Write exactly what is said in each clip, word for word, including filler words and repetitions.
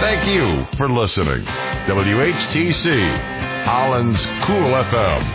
Thank you for listening. W H T C, Holland's Cool F M.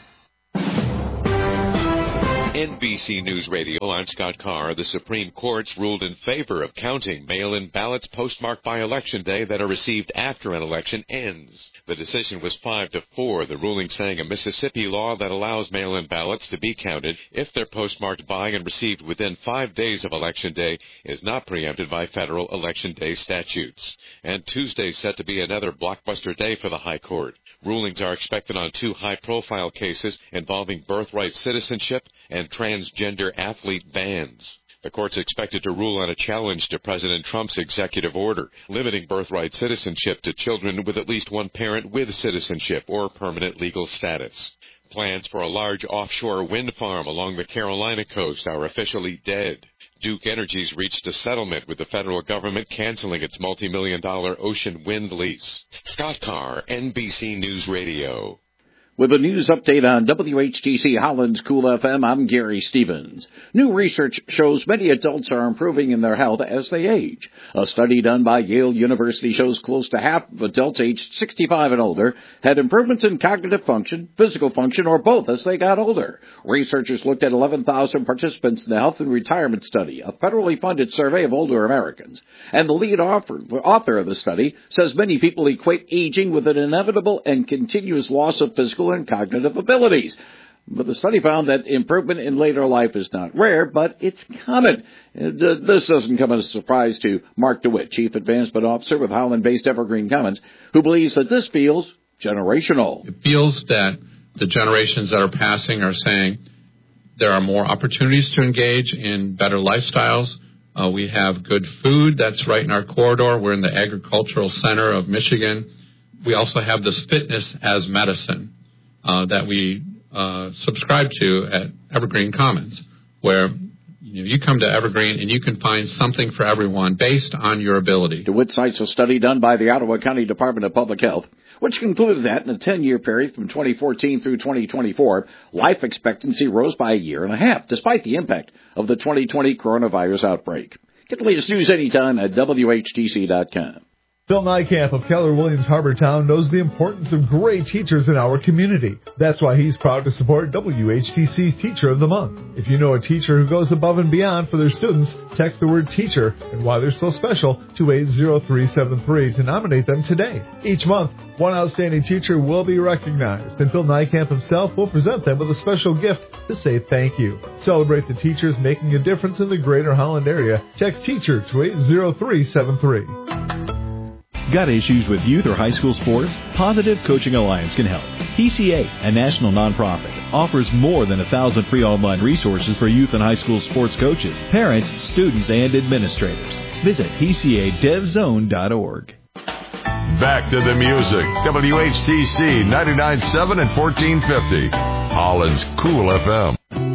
N B C News Radio, I'm Scott Carr. The Supreme Court's ruled in favor of counting mail-in ballots postmarked by Election Day that are received after an election ends. The decision was five to four, the ruling saying a Mississippi law that allows mail-in ballots to be counted if they're postmarked by and received within five days of Election Day is not preempted by federal Election Day statutes. And Tuesday's set to be another blockbuster day for the High Court. Rulings are expected on two high-profile cases involving birthright citizenship and transgender athlete bans. The court's expected to rule on a challenge to President Trump's executive order, limiting birthright citizenship to children with at least one parent with citizenship or permanent legal status. Plans for a large offshore wind farm along the Carolina coast are officially dead. Duke Energy's reached a settlement with the federal government canceling its multi-million dollar ocean wind lease. Scott Carr, N B C News Radio. With a news update on W H T C Holland's Cool F M, I'm Gary Stevens. New research shows many adults are improving in their health as they age. A study done by Yale University shows close to half of adults aged sixty-five and older had improvements in cognitive function, physical function, or both as they got older. Researchers looked at eleven thousand participants in the Health and Retirement Study, a federally funded survey of older Americans. And the lead author, the author of the study says many people equate aging with an inevitable and continuous loss of physical and cognitive abilities. But the study found that improvement in later life is not rare, but it's common. This doesn't come as a surprise to Mark DeWitt, Chief Advancement Officer with Holland-based Evergreen Commons, who believes that this feels generational. It feels that the generations that are passing are saying there are more opportunities to engage in better lifestyles. Uh, we have good food that's right in our corridor. We're in the agricultural center of Michigan. We also have this fitness as medicine uh, that we uh, subscribe to at Evergreen Commons, where you know, you come to Evergreen and you can find something for everyone based on your ability. DeWitt cites a study done by the Ottawa County Department of Public Health, which concluded that in a ten-year period from twenty fourteen through twenty twenty-four, life expectancy rose by a year and a half, despite the impact of the twenty twenty coronavirus outbreak. Get the latest news anytime at W H T C dot com. Phil Nykamp of Keller Williams Harbortown knows the importance of great teachers in our community. That's why he's proud to support W H T C's Teacher of the Month. If you know a teacher who goes above and beyond for their students, text the word teacher and why they're so special to eight zero three seven three to nominate them today. Each month, one outstanding teacher will be recognized, and Phil Nykamp himself will present them with a special gift to say thank you. Celebrate the teachers making a difference in the greater Holland area. Text teacher to eight zero three seven three. Got issues with youth or high school sports? Positive Coaching Alliance can help. P C A, a national nonprofit, offers more than a thousand free online resources for youth and high school sports coaches, parents, students, and administrators. Visit P C A dev zone dot org. Back to the music. W H T C ninety-nine point seven and fourteen fifty. Holland's Cool F M.